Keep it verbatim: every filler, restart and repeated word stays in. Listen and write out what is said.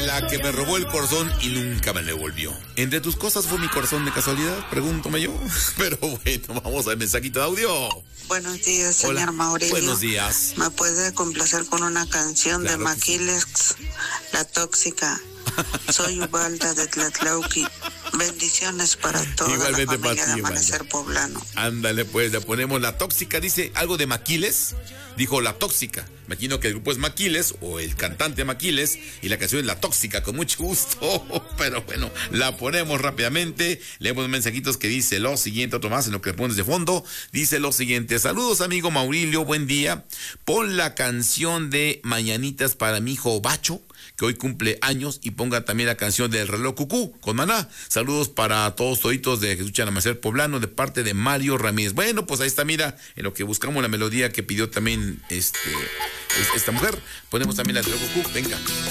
La que me robó el corazón y nunca me lo devolvió. ¿Entre tus cosas fue mi corazón de casualidad? Pregúntame yo. Pero bueno, vamos al mensajito de audio. Buenos días, señor Hola. Mauricio. Buenos días. ¿Me puede complacer con una canción Claro de que Maquiles, La Tóxica? Soy Ubalda de Tlatlauqui. Bendiciones para toda Igualmente la para familia ti, de Ubalda. Amanecer Poblano. Ándale, pues, le ponemos La Tóxica. Dice algo de Maquiles. Dijo La Tóxica. Imagino que el grupo es Maquiles o el cantante Maquiles y la canción es La Tóxica, con mucho gusto. Pero bueno, la ponemos rápidamente. Leemos mensajitos que dice lo siguiente, otro más en lo que le pones de fondo. Dice lo siguiente: saludos, amigo Maurilio, buen día. Pon la canción de Mañanitas para mi hijo Bacho, que hoy cumple años, y ponga también la canción del reloj cucú con Maná. Saludos para todos toditos de Jesús Amanecer Poblano de parte de Mario Ramírez. Bueno, pues ahí está, mira, en lo que buscamos la melodía que pidió también este esta mujer, ponemos también la del reloj cucú. Venga.